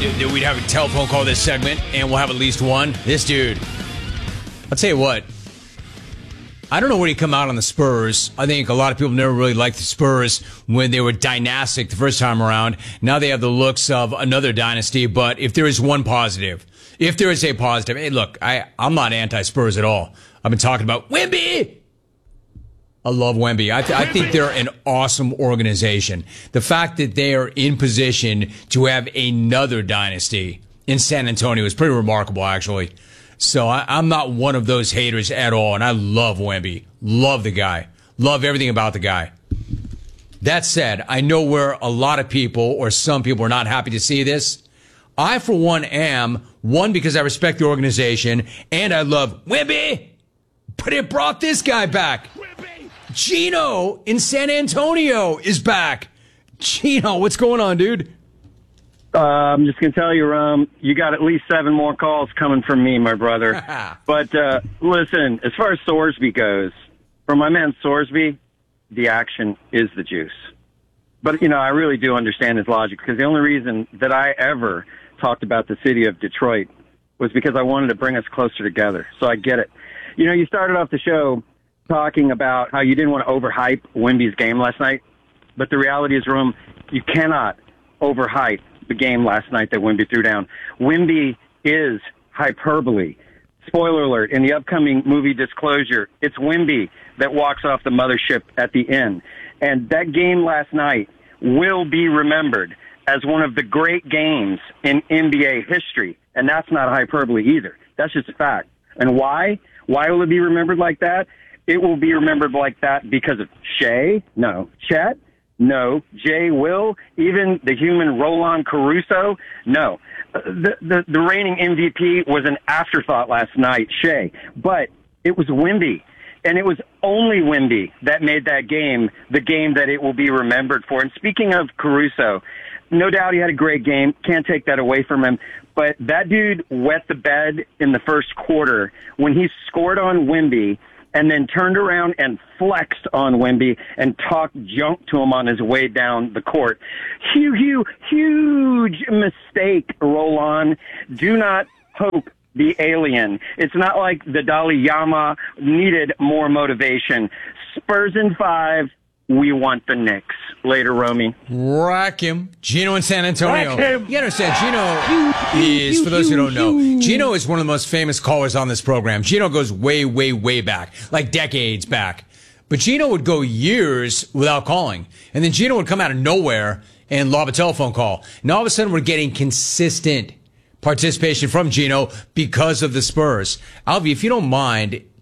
that we'd have a telephone call this segment, and we'll have at least one. This dude, I'll tell you what, I don't know where he come out on the Spurs. I think a lot of people never really liked the Spurs when they were dynastic the first time around. Now they have the looks of another dynasty, but if there is one positive, hey, look, I'm not anti-Spurs at all. I've been talking about Wemby. I love Wemby. I think they're an awesome organization. The fact that they are in position to have another dynasty in San Antonio is pretty remarkable, actually. So I'm not one of those haters at all, and I love Wemby. Love the guy. Love everything about the guy. That said, I know where a lot of people or some people are not happy to see this. I, for one, am. One, because I respect the organization, and I love Wemby. But it brought this guy back. Gino in San Antonio is back. Gino, what's going on, dude? I'm just going to tell you, you got at least 7 more calls coming from me, my brother. But listen, as far as Sorsby goes, for my man Sorsby, the action is the juice. But, I really do understand his logic, because the only reason that I ever talked about the city of Detroit was because I wanted to bring us closer together. So I get it. You started off the show talking about how you didn't want to overhype Wemby's game last night. But the reality is, Room, you cannot overhype the game last night that Wemby threw down. Wemby is hyperbole. Spoiler alert, in the upcoming movie Disclosure, it's Wemby that walks off the mothership at the end. And that game last night will be remembered as one of the great games in NBA history. And that's not hyperbole either. That's just a fact. And why? Why will it be remembered like that? It will be remembered like that because of Shea? No. Chet? No. Jay Will? Even the human Roland Caruso? No. The reigning MVP was an afterthought last night, Shea. But it was Wemby. And it was only Wemby that made that game the game that it will be remembered for. And speaking of Caruso, no doubt he had a great game. Can't take that away from him. But that dude wet the bed in the first quarter when he scored on Wemby and then turned around and flexed on Wemby and talked junk to him on his way down the court. Huge mistake, Roland. Do not poke the alien. It's not like the Dalai Lama needed more motivation. Spurs in 5. We want the Knicks. Later, Romy. Rack him. Gino in San Antonio. You understand, Gino is, for those who don't know, Gino is one of the most famous callers on this program. Gino goes way, way, way back, like decades back. But Gino would go years without calling. And then Gino would come out of nowhere and lob a telephone call. And all of a sudden, we're getting consistent participation from Gino because of the Spurs. Alvy, if you don't mind,